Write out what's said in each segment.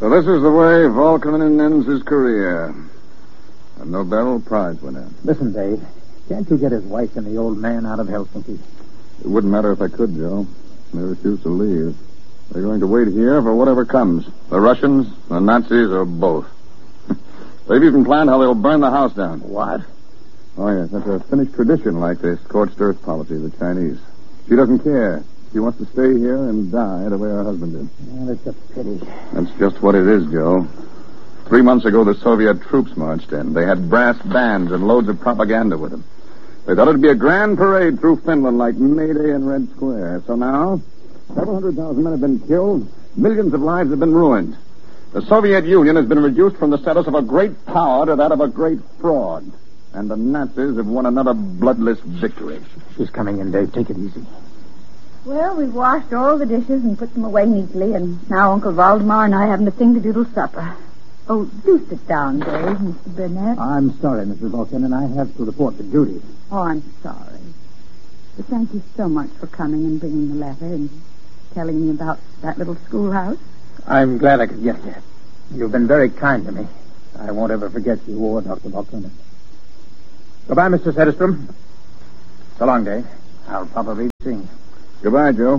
So this is the way Volkanen ends his career. A Nobel Prize winner. Listen, Dave. Can't you get his wife and the old man out of Helsinki? It wouldn't matter if I could, Joe. They refuse to leave. They're going to wait here for whatever comes. The Russians, the Nazis, or both. They've even planned how they'll burn the house down. What? Oh, yes. That's a Finnish tradition like this scorched earth policy of the Chinese. She doesn't care. She wants to stay here and die the way her husband did. Well, it's a pity. That's just what it is, Joe. 3 months ago, the Soviet troops marched in. They had brass bands and loads of propaganda with them. They thought it'd be a grand parade through Finland like May Day in Red Square. So now, several 100,000 men have been killed. Millions of lives have been ruined. The Soviet Union has been reduced from the status of a great power to that of a great fraud. And the Nazis have won another bloodless victory. She's coming in, Dave. Take it easy. Well, we've washed all the dishes and put them away neatly, and now Uncle Valdemar and I haven't a thing to do till supper. Oh, do sit down, Dave, Mr. Burnett. I'm sorry, Mrs. Vulcan, and I have to report to duty. Oh, I'm sorry. But thank you so much for coming and bringing the letter and telling me about that little schoolhouse. I'm glad I could get here. You've been very kind to me. I won't ever forget you or Dr. Vulcan. Goodbye, Mr. Sedestrom. So long, Dave. I'll probably be seeing you. Goodbye, Joe.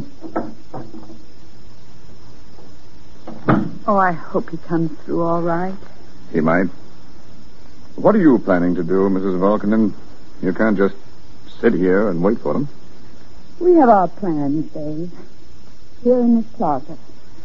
Oh, I hope he comes through all right. He might. What are you planning to do, Mrs. Volkanen? You can't just sit here and wait for them. We have our plans, Dave. Here in this closet.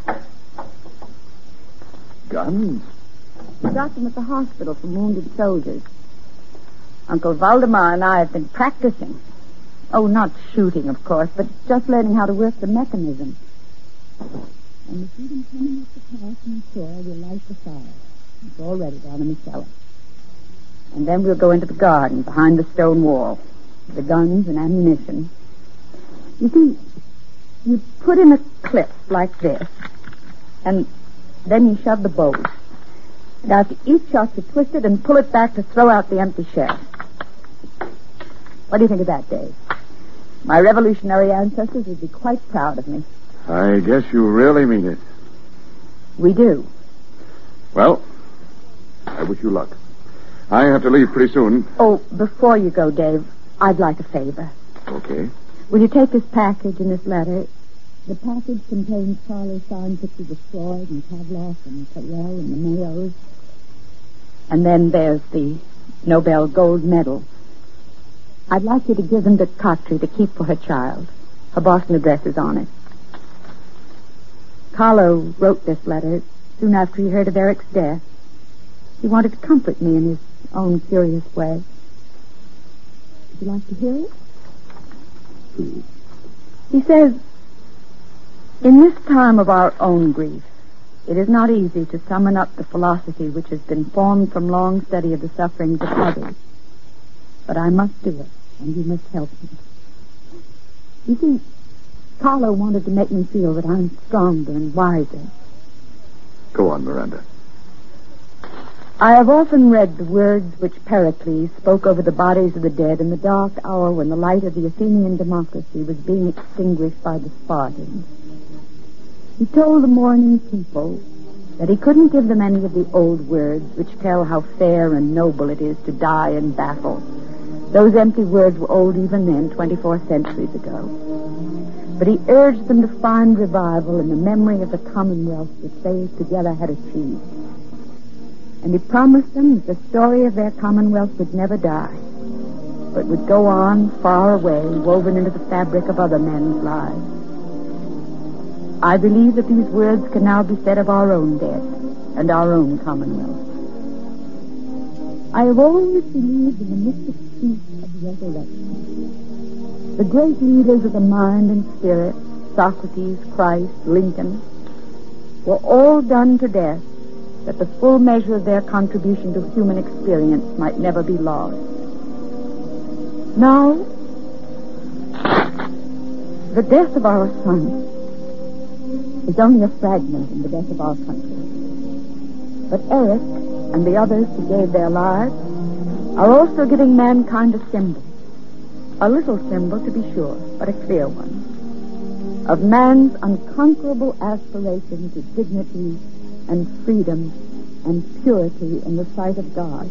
Guns? We got them at the hospital for wounded soldiers. Uncle Valdemar and I have been practicing. Oh, not shooting, of course, but just learning how to work the mechanism. And we see them coming up the path from the shore, we'll light the fire. It's all ready down in the cellar. And then we'll go into the garden behind the stone wall. The guns and ammunition. You see, you put in a clip like this, and then you shove the bolt. And after each shot, you twist it and pull it back to throw out the empty shell. What do you think of that, Dave? My revolutionary ancestors would be quite proud of me. I guess you really mean it. We do. Well, I wish you luck. I have to leave pretty soon. Oh, before you go, Dave, I'd like a favor. Okay. Will you take this package and this letter? The package contains Carlo's signed pictures of Freud and Pavlov and Carrel and the Mayos. And then there's the Nobel Gold Medal. I'd like you to give them to Khatri to keep for her child. Her Boston address is on it. Carlo wrote this letter soon after he heard of Eric's death. He wanted to comfort me in his own curious way. Would you like to hear it? Please. He says, in this time of our own grief, it is not easy to summon up the philosophy which has been formed from long study of the sufferings of others. But I must do it, and you must help me. You see, Carlo wanted to make me feel that I'm stronger and wiser. Go on, Miranda. I have often read the words which Pericles spoke over the bodies of the dead in the dark hour when the light of the Athenian democracy was being extinguished by the Spartans. He told the mourning people that he couldn't give them any of the old words which tell how fair and noble it is to die in battle. Those empty words were old even then, 24 centuries ago. But he urged them to find revival in the memory of the commonwealth which they together had achieved. And he promised them that the story of their commonwealth would never die, but would go on far away, woven into the fabric of other men's lives. I believe that these words can now be said of our own dead and our own commonwealth. I have always believed in the mystic peace of resurrection. The great leaders of the mind and spirit, Socrates, Christ, Lincoln, were all done to death that the full measure of their contribution to human experience might never be lost. Now, the death of our son is only a fragment in the death of our country. But Eric and the others who gave their lives are also giving mankind a symbol. A little symbol, to be sure, but a clear one. Of man's unconquerable aspiration to dignity, and freedom and purity in the sight of God.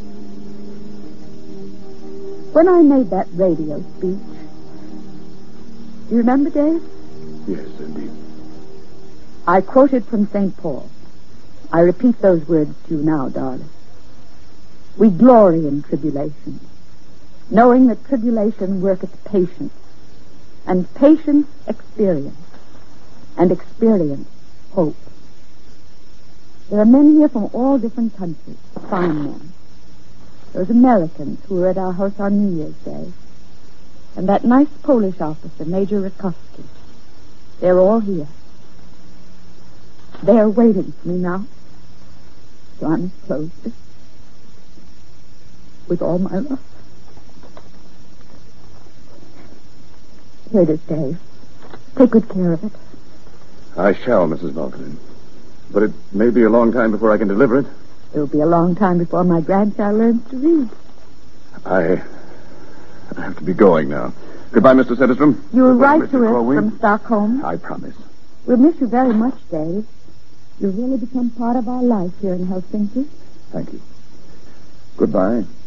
When I made that radio speech, do you remember, Dave? Yes, indeed. I quoted from St. Paul. I repeat those words to you now, darling. We glory in tribulation, knowing that tribulation worketh patience, and patience experience, and experience hope. There are men here from all different countries, fine men. Those Americans who were at our house on New Year's Day, and that nice Polish officer, Major Rakowski. They're all here. They're waiting for me now. So I'm close with all my love. Here it is, Dave. Take good care of it. I shall, Mrs. Vulcan. But it may be a long time before I can deliver it. It'll be a long time before my grandchild learns to read. I have to be going now. Goodbye, Mr. Setterstrom. You'll Goodbye, write Mr. to us Corwin. from Stockholm. I promise. We'll miss you very much, Dave. You've really become part of our life here in Helsinki. Thank you. Goodbye.